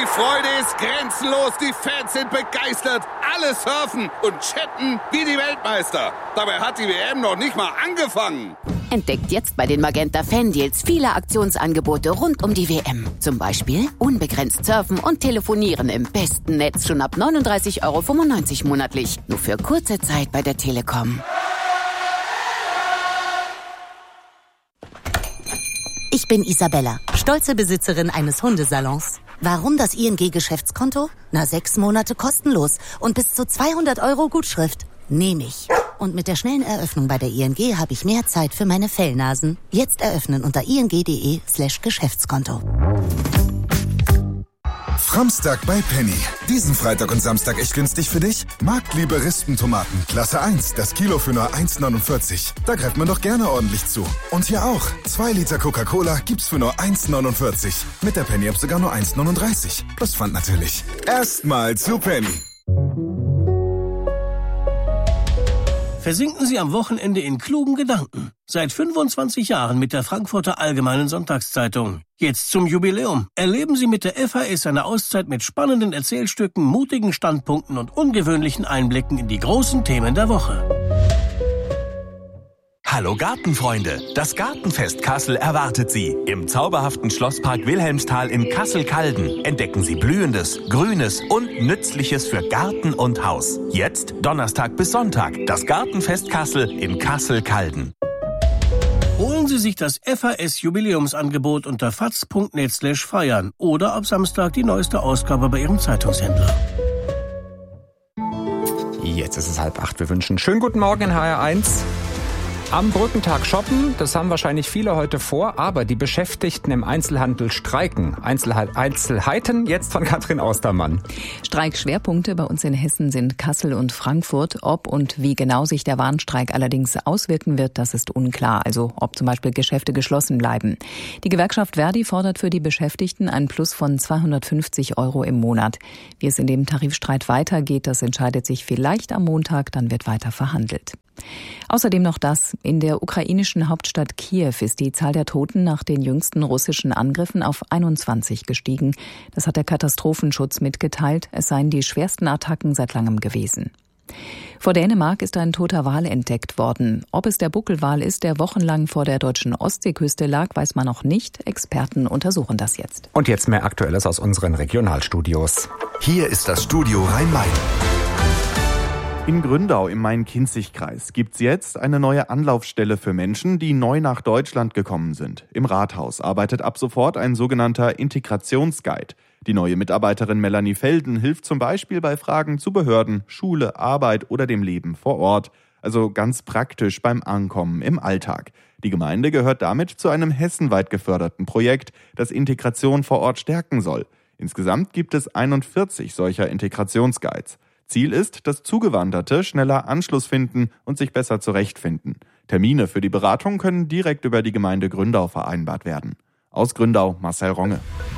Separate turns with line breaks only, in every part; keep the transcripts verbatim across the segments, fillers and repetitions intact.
Die Freude ist grenzenlos, die Fans sind begeistert, alle surfen und chatten wie die Weltmeister. Dabei hat die W M noch nicht mal angefangen.
Entdeckt jetzt bei den Magenta Fan-Deals viele Aktionsangebote rund um die W M. Zum Beispiel unbegrenzt surfen und telefonieren im besten Netz schon ab neununddreißig Euro fünfundneunzig monatlich. Nur für kurze Zeit bei der Telekom.
Ich bin Isabella, stolze Besitzerin eines Hundesalons. Warum das I N G-Geschäftskonto? Na, sechs Monate kostenlos und bis zu zweihundert Euro Gutschrift. Nehme ich. Und mit der schnellen Eröffnung bei der I N G habe ich mehr Zeit für meine Fellnasen. Jetzt eröffnen unter ing.de slash Geschäftskonto.
Framstag bei Penny. Diesen Freitag und Samstag echt günstig für dich? Marktliebe Rispentomaten, Klasse eins, das Kilo für nur eins neunundvierzig. Da greift man doch gerne ordentlich zu. Und hier auch. zwei Liter Coca-Cola gibt's für nur eins neunundvierzig. Mit der Penny-App sogar nur eins neununddreißig. Plus Pfand natürlich. Erstmal zu Penny.
Versinken Sie am Wochenende in klugen Gedanken. Seit fünfundzwanzig Jahren mit der Frankfurter Allgemeinen Sonntagszeitung. Jetzt zum Jubiläum. Erleben Sie mit der F A S eine Auszeit mit spannenden Erzählstücken, mutigen Standpunkten und ungewöhnlichen Einblicken in die großen Themen der Woche.
Hallo Gartenfreunde, das Gartenfest Kassel erwartet Sie. Im zauberhaften Schlosspark Wilhelmsthal in Kassel-Calden entdecken Sie Blühendes, Grünes und Nützliches für Garten und Haus. Jetzt Donnerstag bis Sonntag, das Gartenfest Kassel in Kassel-Calden.
Holen Sie sich das F A S-Jubiläumsangebot unter faz punkt net slash feiern oder ab Samstag die neueste Ausgabe bei Ihrem Zeitungshändler.
Jetzt ist es halb acht. Wir wünschen schönen guten Morgen in H R eins. Am Brückentag shoppen, das haben wahrscheinlich viele heute vor, aber die Beschäftigten im Einzelhandel streiken. Einzelheit, Einzelheiten jetzt von Katrin Austermann.
Streikschwerpunkte bei uns in Hessen sind Kassel und Frankfurt. Ob und wie genau sich der Warnstreik allerdings auswirken wird, das ist unklar. Also ob zum Beispiel Geschäfte geschlossen bleiben. Die Gewerkschaft Verdi fordert für die Beschäftigten einen Plus von zweihundertfünfzig Euro im Monat. Wie es in dem Tarifstreit weitergeht, das entscheidet sich vielleicht am Montag, dann wird weiter verhandelt. Außerdem noch das. In der ukrainischen Hauptstadt Kiew ist die Zahl der Toten nach den jüngsten russischen Angriffen auf einundzwanzig gestiegen. Das hat der Katastrophenschutz mitgeteilt. Es seien die schwersten Attacken seit langem gewesen. Vor Dänemark ist ein toter Wal entdeckt worden. Ob es der Buckelwal ist, der wochenlang vor der deutschen Ostseeküste lag, weiß man noch nicht. Experten untersuchen das jetzt.
Und jetzt mehr Aktuelles aus unseren Regionalstudios.
Hier ist das Studio Rhein-Main.
In Gründau im Main-Kinzig-Kreis gibt's jetzt eine neue Anlaufstelle für Menschen, die neu nach Deutschland gekommen sind. Im Rathaus arbeitet ab sofort ein sogenannter Integrationsguide. Die neue Mitarbeiterin Melanie Felden hilft zum Beispiel bei Fragen zu Behörden, Schule, Arbeit oder dem Leben vor Ort. Also ganz praktisch beim Ankommen im Alltag. Die Gemeinde gehört damit zu einem hessenweit geförderten Projekt, das Integration vor Ort stärken soll. Insgesamt gibt es einundvierzig solcher Integrationsguides. Ziel ist, dass Zugewanderte schneller Anschluss finden und sich besser zurechtfinden. Termine für die Beratung können direkt über die Gemeinde Gründau vereinbart werden. Aus Gründau, Marcel Ronge.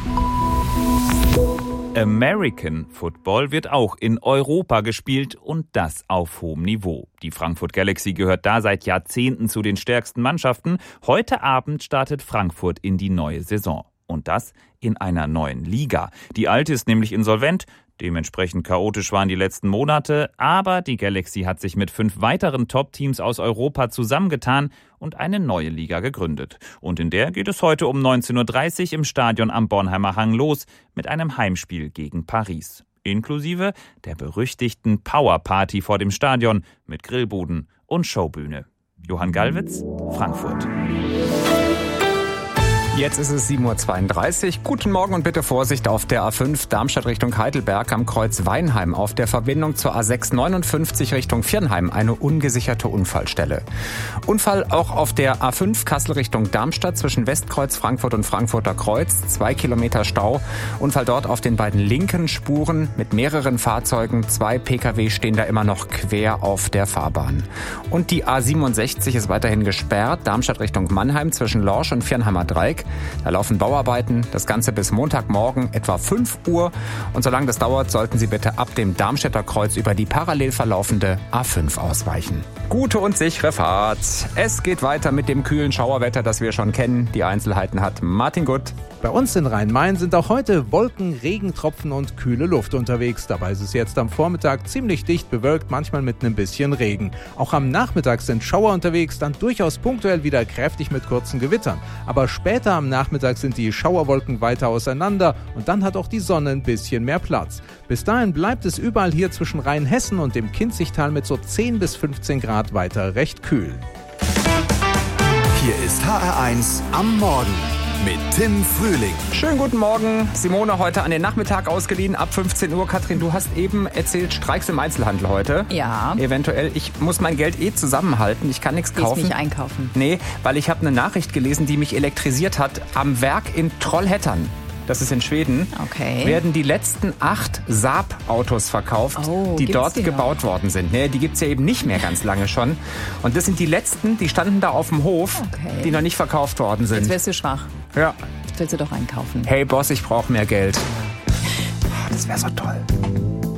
American Football wird auch in Europa gespielt und das auf hohem Niveau. Die Frankfurt Galaxy gehört da seit Jahrzehnten zu den stärksten Mannschaften. Heute Abend startet Frankfurt in die neue Saison. Und das in einer neuen Liga. Die alte ist nämlich insolvent. Dementsprechend chaotisch waren die letzten Monate, aber die Galaxy hat sich mit fünf weiteren Top-Teams aus Europa zusammengetan und eine neue Liga gegründet. Und in der geht es heute um neunzehn Uhr dreißig im Stadion am Bornheimer Hang los mit einem Heimspiel gegen Paris. Inklusive der berüchtigten Powerparty vor dem Stadion mit Grillbuden und Showbühne. Johann Gallwitz, Frankfurt.
Jetzt ist es sieben Uhr zweiunddreißig. Guten Morgen und bitte Vorsicht auf der A fünf Darmstadt Richtung Heidelberg am Kreuz Weinheim. Auf der Verbindung zur A sechs neunundfünfzig Richtung Viernheim eine ungesicherte Unfallstelle. Unfall auch auf der A fünf Kassel Richtung Darmstadt zwischen Westkreuz Frankfurt und Frankfurter Kreuz. Zwei Kilometer Stau. Unfall dort auf den beiden linken Spuren mit mehreren Fahrzeugen. Zwei Pkw stehen da immer noch quer auf der Fahrbahn. Und die A siebenundsechzig ist weiterhin gesperrt. Darmstadt Richtung Mannheim zwischen Lorsch und Viernheimer Dreieck. Da laufen Bauarbeiten, das Ganze bis Montagmorgen etwa fünf Uhr. Und solange das dauert, sollten Sie bitte ab dem Darmstädter Kreuz über die parallel verlaufende A fünf ausweichen. Gute und sichere Fahrt. Es geht weiter mit dem kühlen Schauerwetter, das wir schon kennen. Die Einzelheiten hat Martin Gutt.
Bei uns in Rhein-Main sind auch heute Wolken, Regentropfen und kühle Luft unterwegs. Dabei ist es jetzt am Vormittag ziemlich dicht bewölkt, manchmal mit einem bisschen Regen. Auch am Nachmittag sind Schauer unterwegs, dann durchaus punktuell wieder kräftig mit kurzen Gewittern. Aber später am Nachmittag sind die Schauerwolken weiter auseinander und dann hat auch die Sonne ein bisschen mehr Platz. Bis dahin bleibt es überall hier zwischen Rheinhessen und dem Kinzigtal mit so zehn bis fünfzehn Grad weiter recht kühl.
Hier ist H R eins am Morgen mit Tim Frühling.
Schönen guten Morgen. Simone heute an den Nachmittag ausgeliehen, ab fünfzehn Uhr. Katrin, du hast eben erzählt, Streiks im Einzelhandel heute.
Ja.
Eventuell. Ich muss mein Geld eh zusammenhalten. Ich kann nichts kaufen.
Gehst nicht einkaufen?
Nee, weil ich habe eine Nachricht gelesen, die mich elektrisiert hat. Am Werk in Trollhättan, das ist in Schweden,
okay,
werden die letzten acht Saab-Autos verkauft,
oh,
die dort
die
gebaut
noch?
worden sind. Nee, die gibt es ja eben nicht mehr ganz lange schon. Und das sind die letzten, die standen da auf dem Hof,
okay,
die noch nicht verkauft worden sind.
Jetzt wärst du schwach.
Ja.
Jetzt willst du doch einkaufen.
Hey Boss, ich brauche mehr Geld. Das wäre so toll.